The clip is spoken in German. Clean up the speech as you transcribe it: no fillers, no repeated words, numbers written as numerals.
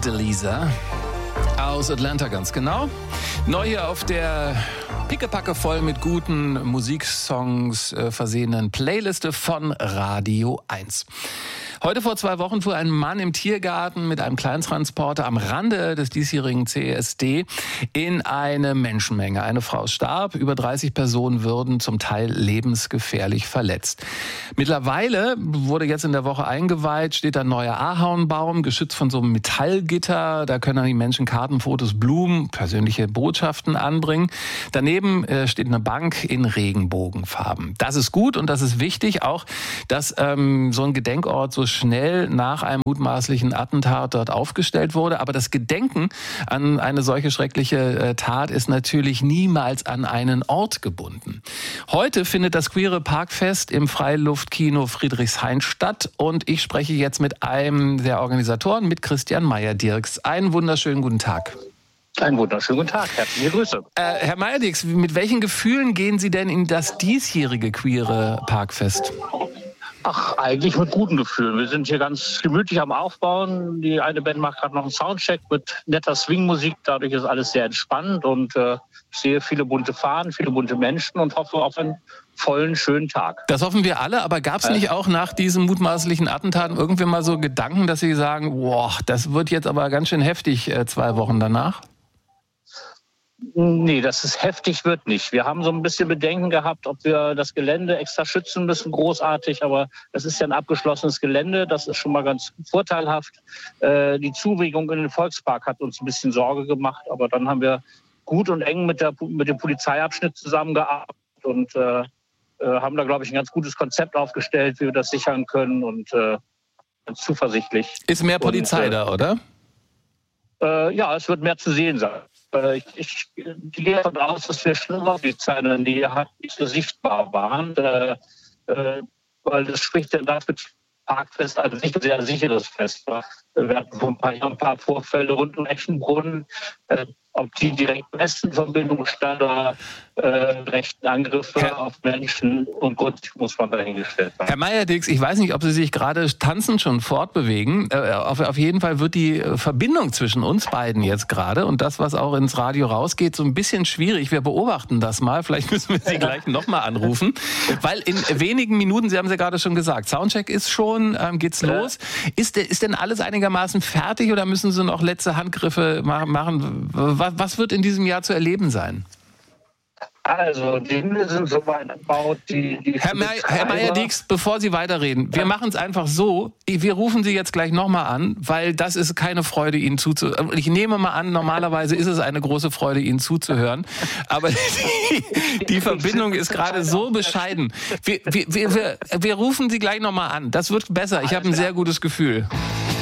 Delisa aus Atlanta, ganz genau. Neu hier auf der pickepacke voll mit guten Musiksongs versehenen Playliste von Radio 1. Heute vor 2 Wochen fuhr ein Mann im Tiergarten mit einem Kleintransporter am Rande des diesjährigen CSD in eine Menschenmenge. Eine Frau starb, über 30 Personen würden zum Teil lebensgefährlich verletzt. Mittlerweile wurde jetzt in der Woche eingeweiht, steht ein neuer Ahornbaum, geschützt von so einem Metallgitter. Da können dann die Menschen Karten, Fotos, Blumen, persönliche Botschaften anbringen. Daneben steht eine Bank in Regenbogenfarben. Das ist gut und das ist wichtig, auch dass so ein Gedenkort so schnell nach einem mutmaßlichen Attentat dort aufgestellt wurde. Aber das Gedenken an eine solche schreckliche Tat ist natürlich niemals an einen Ort gebunden. Heute findet das Queere Parkfest im Freiluftkino Friedrichshain statt und ich spreche jetzt mit einem der Organisatoren, mit Christian Meyer-Dirks. Einen wunderschönen guten Tag. Einen wunderschönen guten Tag, herzliche Grüße. Herr Meyer-Dirks, mit welchen Gefühlen gehen Sie denn in das diesjährige Queere Parkfest? Ach, eigentlich mit guten Gefühlen. Wir sind hier ganz gemütlich am Aufbauen. Die eine Band macht gerade noch einen Soundcheck mit netter Swingmusik. Dadurch ist alles sehr entspannt und ich sehe viele bunte Fahnen, viele bunte Menschen und hoffe auf einen vollen, schönen Tag. Das hoffen wir alle, aber gab es nicht auch nach diesem mutmaßlichen Attentat irgendwie mal so Gedanken, dass Sie sagen, boah, das wird jetzt aber ganz schön heftig 2 Wochen danach? Nee, dass es heftig wird nicht. Wir haben so ein bisschen Bedenken gehabt, ob wir das Gelände extra schützen müssen, großartig. Aber es ist ja ein abgeschlossenes Gelände, das ist schon mal ganz vorteilhaft. Die Zuwegung in den Volkspark hat uns ein bisschen Sorge gemacht. Aber dann haben wir gut und eng mit dem Polizeiabschnitt zusammengearbeitet und haben da, glaube ich, ein ganz gutes Konzept aufgestellt, wie wir das sichern können und ganz zuversichtlich. Ist mehr Polizei da, oder? Ja, es wird mehr zu sehen sein. Ich gehe davon aus, dass wir Schnellpolizei in der Nähe hatten, die so sichtbar waren, weil das spricht ja dafür, das Parkfest also nicht ein sehr sicheres Fest war. Wir hatten vor ein paar Vorfälle rund um Eschenbrunn, ob die direkt besten Verbindungen standen oder rechten Angriffe auf Menschen und Gott muss man dahingestellt haben. Herr Meyer-Dirks, ich weiß nicht, ob Sie sich gerade tanzend schon fortbewegen. Auf jeden Fall wird die Verbindung zwischen uns beiden jetzt gerade und das, was auch ins Radio rausgeht, so ein bisschen schwierig. Wir beobachten das mal. Vielleicht müssen wir Sie gleich nochmal anrufen. Weil in wenigen Minuten, Sie haben es ja gerade schon gesagt, Soundcheck ist schon, geht's los. Ist denn alles einigermaßen fertig oder müssen Sie noch letzte Handgriffe machen? Was wird in diesem Jahr zu erleben sein? Also, die Dinge sind so weit gebaut, Herr Meyer-Dirks, bevor Sie weiterreden, wir machen es einfach so, wir rufen Sie jetzt gleich nochmal an, weil das ist keine Freude, Ihnen zuzuhören. Ich nehme mal an, normalerweise ist es eine große Freude, Ihnen zuzuhören, aber die Verbindung ist gerade so bescheiden. Wir rufen Sie gleich nochmal an, das wird besser, ich habe ein sehr gutes Gefühl.